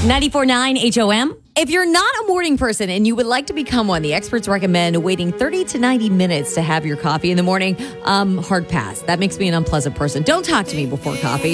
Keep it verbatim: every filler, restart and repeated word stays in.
ninety-four point nine H O M. If you're not a morning person and you would like to become one, the experts recommend waiting thirty to ninety minutes to have your coffee in the morning. Um, hard pass. That makes me an unpleasant person. Don't talk to me before coffee.